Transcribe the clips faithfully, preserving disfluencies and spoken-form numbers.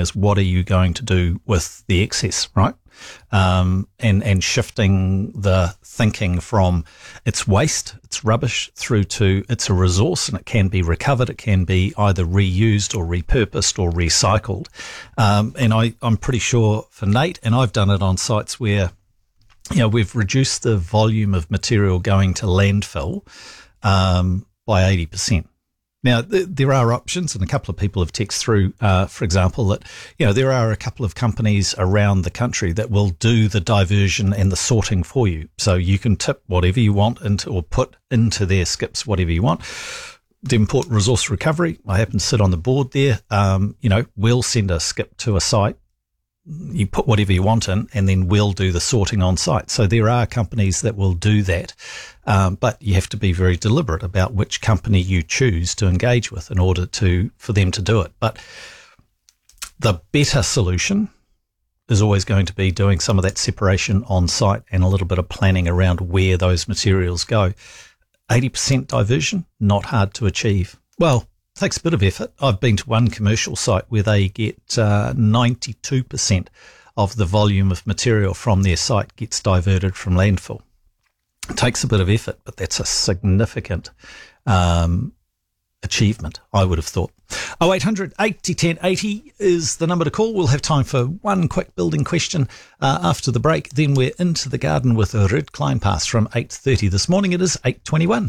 is what are you going to do with the excess, right? Um, and, and shifting the thinking from it's waste, it's rubbish, through to it's a resource and it can be recovered, it can be either reused or repurposed or recycled. Um, and I, I'm pretty sure for Nate, and I've done it on sites where, you know, we've reduced the volume of material going to landfill um, by eighty percent. Now, th- there are options, and a couple of people have texted through, uh, for example, that, you know, there are a couple of companies around the country that will do the diversion and the sorting for you. So you can tip whatever you want into, or put into their skips whatever you want. Devonport Resource Recovery, I happen to sit on the board there. Um, you know, we'll send a skip to a site. You put whatever you want in, and then we'll do the sorting on site. So there are companies that will do that, um, but you have to be very deliberate about which company you choose to engage with in order to for them to do it. But the better solution is always going to be doing some of that separation on site and a little bit of planning around where those materials go. eighty percent diversion, not hard to achieve. Well, takes a bit of effort. I've been to one commercial site where they get uh, ninety-two percent of the volume of material from their site gets diverted from landfill. It takes a bit of effort, but that's a significant um, achievement, I would have thought. oh eight hundred eighty ten eighty is the number to call. We'll have time for one quick building question uh, after the break. Then we're into the garden with a Red Kleinpass from eight thirty this morning. It is eight twenty-one.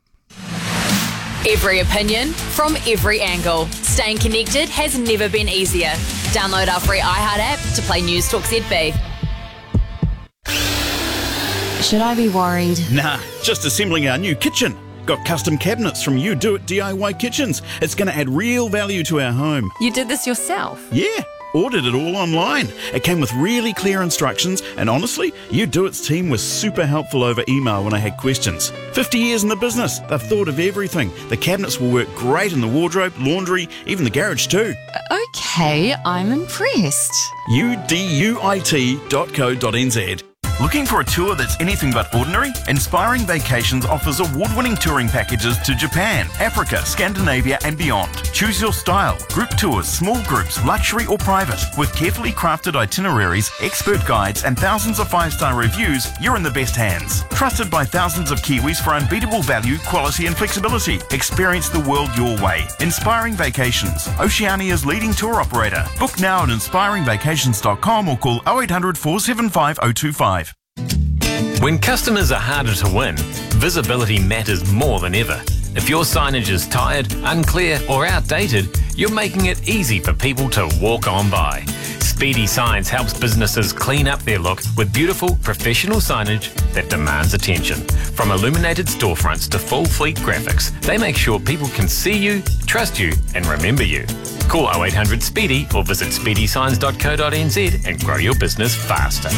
Every opinion from every angle. Staying connected has never been easier. Download our free iHeart app to play News Talk Z B. Should I be worried? Nah, just assembling our new kitchen. Got custom cabinets from You Do It D I Y Kitchens. It's going to add real value to our home. You did this yourself? Yeah. Ordered it all online. It came with really clear instructions, and honestly, You Do It's team was super helpful over email when I had questions. fifty years in the business, they've thought of everything. The cabinets will work great in the wardrobe, laundry, even the garage too. Okay, I'm impressed. U D U I T dot co dot n z. Looking for a tour that's anything but ordinary? Inspiring Vacations offers award-winning touring packages to Japan, Africa, Scandinavia and beyond. Choose your style, group tours, small groups, luxury or private. With carefully crafted itineraries, expert guides and thousands of five-star reviews, you're in the best hands. Trusted by thousands of Kiwis for unbeatable value, quality and flexibility. Experience the world your way. Inspiring Vacations, Oceania's leading tour operator. Book now at inspiring vacations dot com or call oh eight hundred, four seven five, oh two five. When customers are harder to win, visibility matters more than ever. If your signage is tired, unclear or outdated, you're making it easy for people to walk on by. Speedy Signs helps businesses clean up their look with beautiful, professional signage that demands attention. From illuminated storefronts to full fleet graphics, they make sure people can see you, trust you and remember you. Call oh eight hundred SPEEDY or visit speedy signs dot co dot n z and grow your business faster.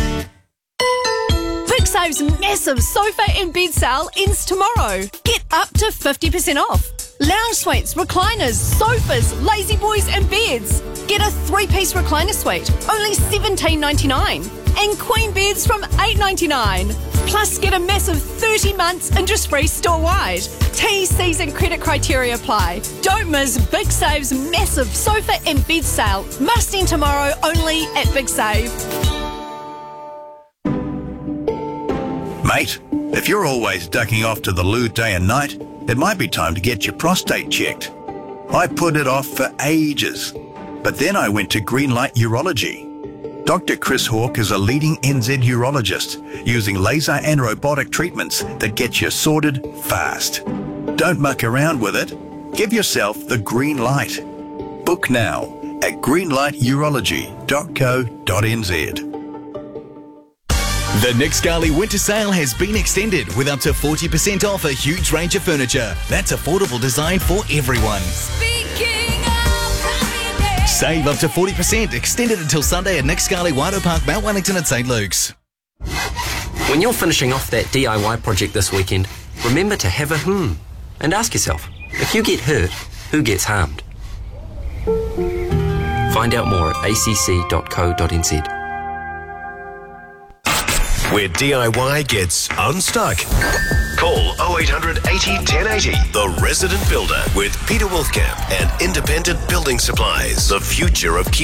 Bigsave's massive sofa and bed sale ends tomorrow. Get up to fifty percent off. Lounge suites, recliners, sofas, lazy boys and beds. Get a three-piece recliner suite, only seventeen ninety-nine. And queen beds from eight ninety-nine. Plus get a massive thirty months interest-free store-wide. T, C's and credit criteria apply. Don't miss Bigsave's massive sofa and bed sale. Must end tomorrow only at Big Save. Mate, if you're always ducking off to the loo day and night, it might be time to get your prostate checked. I put it off for ages, but then I went to Greenlight Urology. Doctor Chris Hawke is a leading N Z urologist using laser and robotic treatments that get you sorted fast. Don't muck around with it. Give yourself the green light. Book now at greenlight urology dot co dot n z. The Nick Scali winter sale has been extended with up to forty percent off a huge range of furniture. That's affordable design for everyone. Save up to forty percent, extended until Sunday at Nick Scali, Waido Park, Mount Wellington and St Luke's. When you're finishing off that D I Y project this weekend, remember to have a hmm and ask yourself, if you get hurt, who gets harmed? Find out more at a c c dot co dot n z. Where D I Y gets unstuck. Call oh eight hundred eighty ten eighty. The Resident Builder with Peter Wolfkamp and Independent Building Supplies. The future of